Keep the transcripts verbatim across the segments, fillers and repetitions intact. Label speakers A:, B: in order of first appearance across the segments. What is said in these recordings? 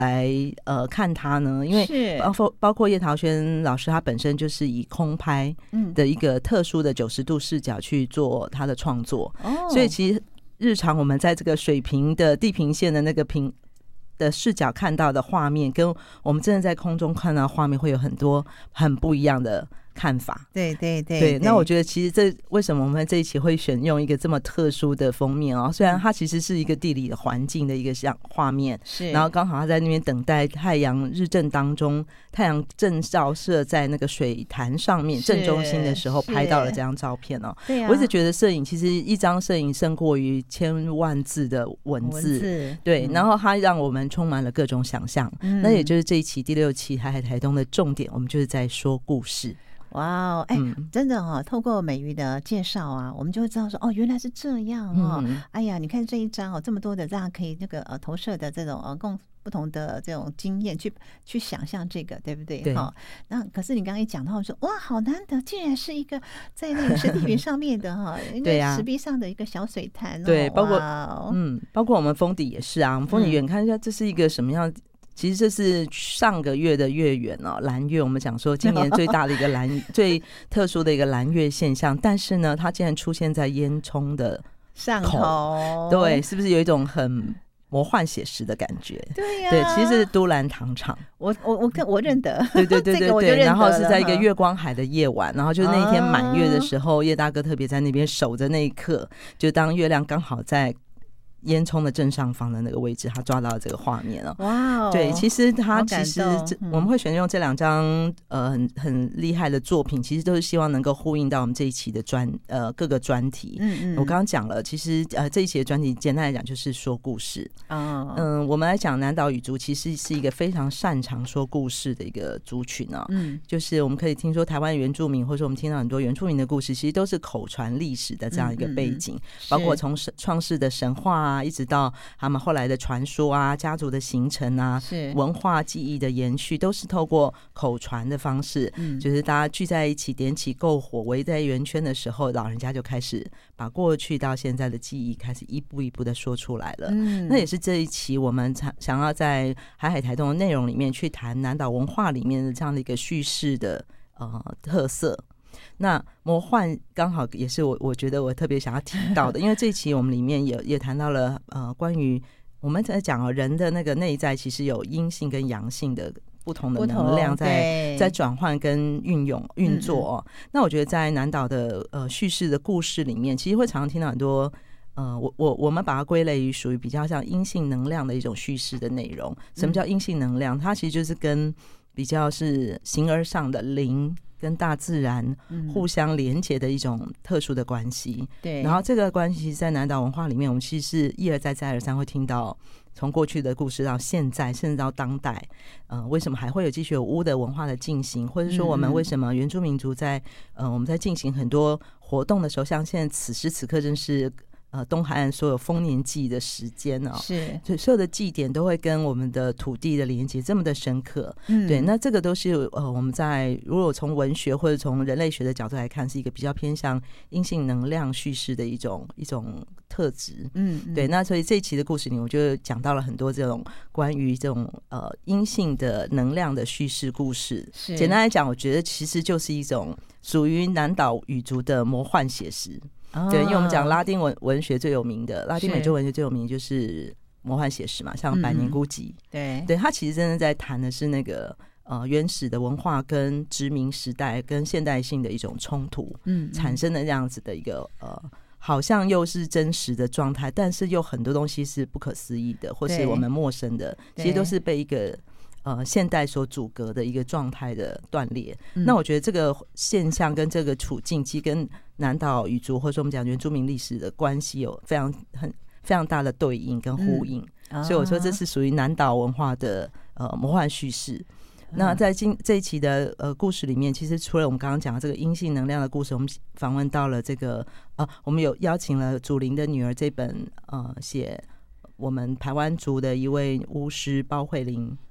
A: 来呃看它呢？因为包括包括叶桃萱老师，他本身就是以空拍的一个特殊的九十度视角去做他的创作，嗯、所以其实日常我们在这个水平的地平线的那个平的视角看到的画面，跟我们真的在空中看到的画面会有很多很不一样的看法。
B: 对对 对,
A: 对, 对，那我觉得其实这为什么我们这一期会选用一个这么特殊的封面哦？虽然它其实是一个地理的环境的一个像画面，是，然后刚好他在那边等待太阳日正当中，太阳正照射在那个水潭上面正中心的时候拍到了这张照片哦。对啊，我一直觉得摄影其实一张摄影胜过于千万字的文字，文字对、嗯，然后它让我们充满了各种想象、嗯。那也就是这一期第六期海海台东的重点，我们就是在说故事。
B: 哇哦，哎、嗯，真的哦，透过美瑜的介绍啊，我们就会知道说，哦，原来是这样哦。嗯、哎呀，你看这一张哦，这么多的大家可以那个呃投射的这种呃共不同的这种经验去去想象这个，对不对？
A: 对。
B: 哦，那可是你刚刚一讲到说，哇，好难得，竟然是一个在那个身体云上面的哈，
A: 对呀、啊，
B: 石壁上的一个小水潭、哦。
A: 对，包括、哦、嗯，包括我们峰底也是啊，我们峰底远看一下，这是一个什么样？其实这是上个月的月圆哦，蓝月。我们讲说今年最大的一个蓝最特殊的一个蓝月现象，但是呢，它竟然出现在烟囱的
B: 上头，
A: 对，是不是有一种很魔幻写实的感觉？
B: 对呀、啊，
A: 对，其实是都兰糖厂，
B: 我我我我认得，
A: 对对对对对，
B: 这个、
A: 然后是在一个月光海的夜晚，然后就是那一天满月的时候，叶、啊、大哥特别在那边守着那一刻，就当月亮刚好在烟囱的正上方的那个位置，他抓到了这个画面哦。
B: 哇哦！
A: 对，其实他其实、
B: 嗯、
A: 我们会选用这两张呃很很厉害的作品，其实都是希望能够呼应到我们这一期的专呃各个专题。嗯嗯，我刚刚讲了，其实呃这一期的专题简单来讲就是说故事。哦，嗯，我们来讲南岛语族其实是一个非常擅长说故事的一个族群哦。嗯，就是我们可以听说台湾原住民，或者说我们听到很多原住民的故事，其实都是口传历史的这样一个背景，嗯嗯嗯包括从创世的神话啊。啊，一直到他们后来的传说啊，家族的形成啊，是文化记忆的延续，都是透过口传的方式。嗯，就是大家聚在一起，点起篝火，围在圆圈的时候，老人家就开始把过去到现在的记忆开始一步一步的说出来了。嗯，那也是这一期我们想要在海海台东的内容里面去谈南岛文化里面的这样的一个叙事的呃特色。那魔幻刚好也是我我觉得我特别想要提到的，因为这一期我们里面也也谈到了呃关于我们在讲哦人的那个内在其实有阴性跟阳性的不同的能量在在转换跟运用运作哦。嗯嗯那我觉得在南岛的呃叙事的故事里面，其实会常常听到很多呃我我我们把它归类于属于比较像阴性能量的一种叙事的内容。什么叫阴性能量？它其实就是跟比较是形而上的灵跟大自然互相连结的一种特殊的关系。对、嗯，然后这个关系在南岛文化里面，我们其实是一而再再而三会听到，从过去的故事到现在，甚至到当代，呃，为什么还会有继续有巫的文化的进行，或者说我们为什么原住民族在呃我们在进行很多活动的时候，像现在此时此刻正是。呃，东海岸所有丰年祭的时间哦，是，所以所有的祭典都会跟我们的土地的连接这么的深刻。嗯，对，那这个都是呃，我们在如果从文学或者从人类学的角度来看，是一个比较偏向阴性能量叙事的一种一种特质。嗯，对，那所以这一期的故事里，我就讲到了很多这种关于这种呃阴性的能量的叙事故事。简单来讲，我觉得其实就是一种属于南岛语族的魔幻写实。对，因为我们讲拉丁文文学最有名的，拉丁美洲文学最有名的就是魔幻写实嘛，像《百年孤寂》嗯。对，对，它其实真的在谈的是那个呃原始的文化跟殖民时代跟现代性的一种冲突，嗯，产生的这样子的一个呃，好像又是真实的状态，但是又很多东西是不可思议的，或是我们陌生的，其实都是被一个。呃，现代所阻隔的一个状态的断裂、嗯，那我觉得这个现象跟这个处境，其实跟南岛语族或者说我们讲原住民历史的关系有非常很非常大的对应跟呼应，嗯、所以我说这是属于南岛文化的呃魔幻叙事。嗯、那在今这一期的呃故事里面，其实除了我们刚刚讲的这个阴性能量的故事，我们访问到了这个呃，我们有邀请了祖灵的女儿这本呃写我们排湾族的一位巫师包慧玲。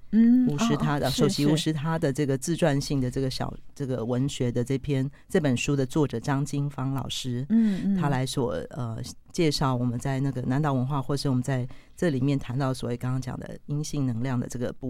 B: 嗯，
A: 巫师他的、
B: 哦、
A: 首席巫师他的这个自传性的这个小这个文学的这篇这本书的作者张金芳老师，
B: 嗯嗯，
A: 他来所呃介绍我们在那个南岛文化，或是我们在这里面谈到所谓刚刚讲的阴性能量的这个部